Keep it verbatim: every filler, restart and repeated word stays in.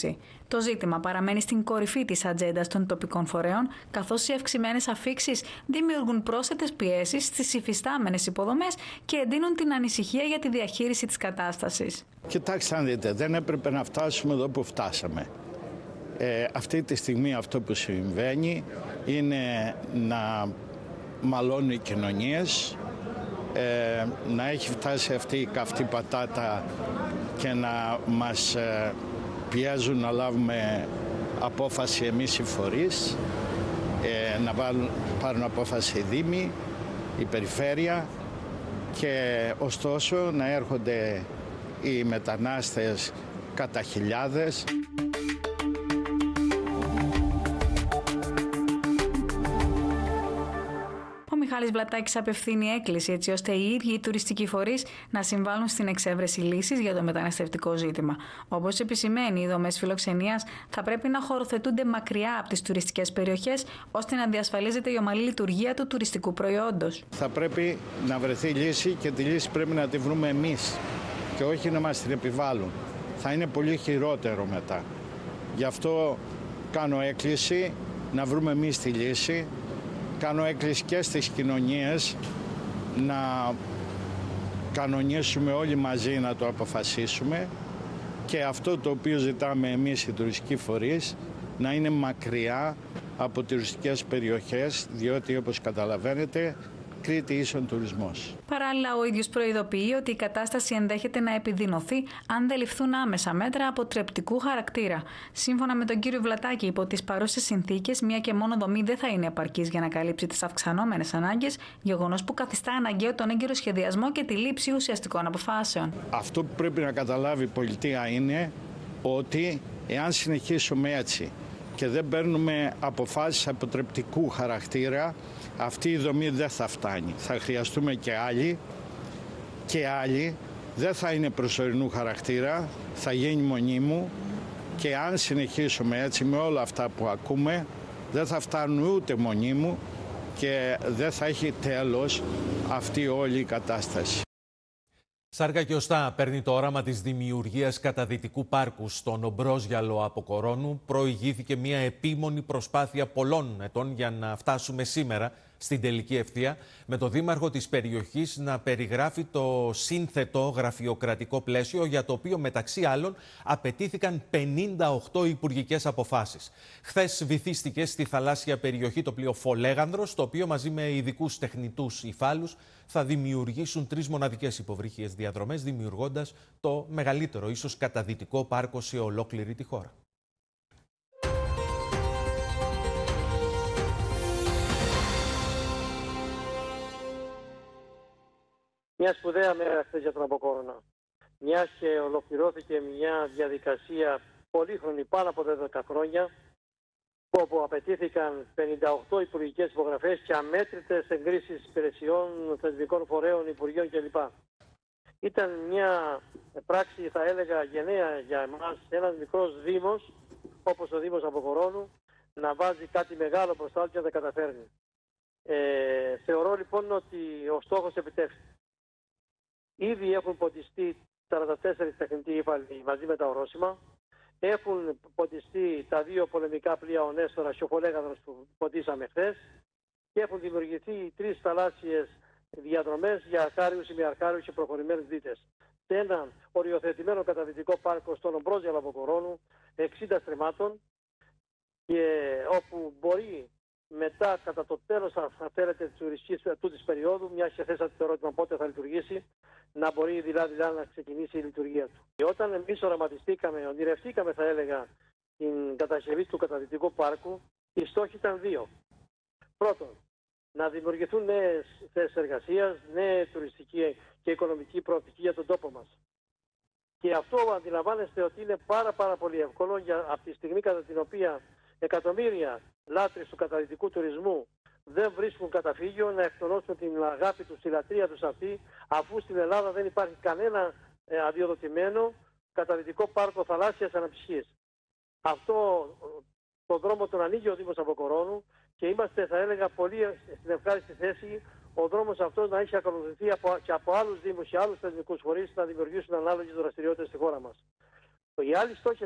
διαχείριση. Το ζήτημα παραμένει στην κορυφή της ατζέντας των τοπικών φορέων, καθώς οι αυξημένες αφίξεις δημιουργούν πρόσθετες πιέσεις στις υφιστάμενες υποδομές και εντείνουν την ανησυχία για τη διαχείριση της κατάστασης. Κοιτάξτε να δείτε, δεν έπρεπε να φτάσουμε εδώ που φτάσαμε. Ε, αυτή τη στιγμή αυτό που συμβαίνει είναι να μαλώνουν οι κοινωνίες, ε, να έχει φτάσει αυτή η καυτή πατάτα και να μας ε, πιέζουν να λάβουμε απόφαση εμείς οι φορείς, ε, να βάλουν, πάρουν απόφαση οι δήμοι, η περιφέρεια και ωστόσο να έρχονται οι μετανάστες κατά χιλιάδες. Ο Μιχάλης Βλατάκης απευθύνει έκκληση έτσι ώστε οι ίδιοι οι τουριστικοί φορείς να συμβάλλουν στην εξέβρεση λύσης για το μεταναστευτικό ζήτημα. Όπως επισημαίνει, οι δομές φιλοξενίας θα πρέπει να χωροθετούνται μακριά από τις τουριστικές περιοχές ώστε να διασφαλίζεται η ομαλή λειτουργία του τουριστικού προϊόντος. Θα πρέπει να βρεθεί λύση και τη λύση πρέπει να τη βρούμε εμείς και όχι να μας την επιβάλλουν. Θα είναι πολύ χειρότερο μετά. Γι' αυτό κάνω έκκληση να βρούμε εμείς τη λύση. Κάνω έκκληση και στις κοινωνίες να κανονίσουμε όλοι μαζί να το αποφασίσουμε και αυτό το οποίο ζητάμε εμείς οι τουριστικοί φορείς να είναι μακριά από τουριστικές περιοχές, διότι όπως καταλαβαίνετε Κρήτη ίσον τουρισμός. Παράλληλα, ο ίδιος προειδοποιεί ότι η κατάσταση ενδέχεται να επιδεινωθεί αν δεν ληφθούν άμεσα μέτρα αποτρεπτικού χαρακτήρα. Σύμφωνα με τον κύριο Βλατάκη, υπό τις παρούσες συνθήκες, μία και μόνο δομή δεν θα είναι επαρκής για να καλύψει τις αυξανόμενες ανάγκες, γεγονός που καθιστά αναγκαίο τον έγκαιρο σχεδιασμό και τη λήψη ουσιαστικών αποφάσεων. Αυτό που πρέπει να καταλάβει η πολιτεία είναι ότι εάν συνεχίσουμε έτσι και δεν παίρνουμε αποφάσεις αποτρεπτικού χαρακτήρα, αυτή η δομή δεν θα φτάνει. Θα χρειαστούμε και άλλοι και άλλοι. Δεν θα είναι προσωρινού χαρακτήρα, θα γίνει μονίμου και αν συνεχίσουμε έτσι με όλα αυτά που ακούμε, δεν θα φτάνουν ούτε μονίμου και δεν θα έχει τέλος αυτή όλη η κατάσταση. Σάρκα και οστά παίρνει το όραμα της δημιουργίας καταδυτικού πάρκου στον Ομπρόζιαλο από Κορώνου. Προηγήθηκε μια επίμονη προσπάθεια πολλών ετών για να φτάσουμε σήμερα στην τελική ευθεία, με το δήμαρχο της περιοχής να περιγράφει το σύνθετο γραφειοκρατικό πλαίσιο για το οποίο μεταξύ άλλων απαιτήθηκαν πενήντα οκτώ υπουργικές αποφάσεις. Χθες βυθίστηκε στη θαλάσσια περιοχή το πλοίο Φολέγανδρος, το οποίο μαζί με ειδικούς τεχνητούς υφάλους θα δημιουργήσουν τρεις μοναδικές υποβρύχιες διαδρομές, δημιουργώντας το μεγαλύτερο ίσως καταδυτικό πάρκο σε ολόκληρη τη χώρα. Μια σπουδαία μέρα χθες για τον Αποκόρονα. Μιας και ολοκληρώθηκε μια διαδικασία πολύχρονη πάνω από δέκα χρόνια, όπου απαιτήθηκαν πενήντα οκτώ υπουργικές υπογραφές και αμέτρητες εγκρίσεις υπηρεσιών, θεσμικών φορέων, υπουργείων κλπ. Ήταν μια πράξη, θα έλεγα, γενναία για εμάς, ένας μικρός δήμος, όπως ο Δήμος Αποκορώνου, να βάζει κάτι μεγάλο μπροστά και να τα καταφέρνει. Ε, θεωρώ λοιπόν ότι ο στόχος επιτεύχθη. Ήδη έχουν ποντιστεί σαράντα τέσσερις τεχνητοί ύφαλοι μαζί με τα ορόσημα. Έχουν ποντιστεί τα δύο πολεμικά πλοία ο Νέστορας και ο Φολέγανδρος που ποντίσαμε χθες και έχουν δημιουργηθεί τρεις θαλάσσιες διαδρομές για αρχάριους, ημιαρχάριους και προχωρημένους δίτες. Σε ένα οριοθετημένο καταδυτικό πάρκο στον Ομπρόζιαλο από Κορώνου, εξήντα στρεμμάτων, και όπου μπορεί μετά, κατά το τέλος, αν θέλετε, της τουριστικής τούτης περίοδου, μια και θέσατε το ερώτημα πότε θα λειτουργήσει, να μπορεί δηλαδή να ξεκινήσει η λειτουργία του. Και όταν εμείς οραματιστήκαμε, ονειρευτήκαμε, θα έλεγα, την κατασκευή του καταδυτικού πάρκου, οι στόχοι ήταν δύο. Πρώτον, να δημιουργηθούν νέες θέσεις εργασίας, νέα τουριστική και οικονομική προοπτική για τον τόπο μας. Και αυτό αντιλαμβάνεστε ότι είναι πάρα πάρα πολύ εύκολο για, από τη στιγμή κατά την οποία εκατομμύρια λάτρεις του καταδυτικού τουρισμού δεν βρίσκουν καταφύγιο, να εκτονώσουν την αγάπη τους, τη λατρεία τους αυτή, αφού στην Ελλάδα δεν υπάρχει κανένα ε, αδειοδοτημένο καταδυτικό πάρκο θαλάσσιας αναψυχής. Αυτό τον δρόμο τον ανοίγει ο Δήμος Αποκορώνου και είμαστε, θα έλεγα, πολύ στην ευχάριστη θέση ο δρόμος αυτός να έχει ακολουθηθεί από, και από άλλους δήμους και άλλους θεσμικούς φορείς να δημιουργήσουν ανάλογες δραστηριότητες στη χώρα μας. Οι άλλοι στόχοι